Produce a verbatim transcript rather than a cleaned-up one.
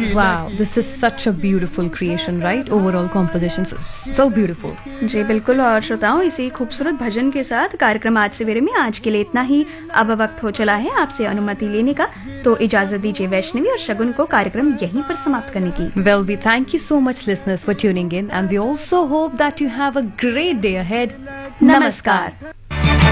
Wow, this is such a beautiful creation, right? Overall composition is so beautiful. जी बिल्कुल। और श्रोताओं, इसी खूबसूरत भजन के साथ कार्यक्रम आज सवेरे में आज के लिए इतना ही। अब वक्त हो चला है आपसे अनुमति लेने का, तो इजाजत दीजिए वैष्णवी और शगुन को कार्यक्रम यहीं पर समाप्त करने की। Well, we thank you so much, listeners, for tuning in, and we also hope that you have a great day ahead. नमस्कार।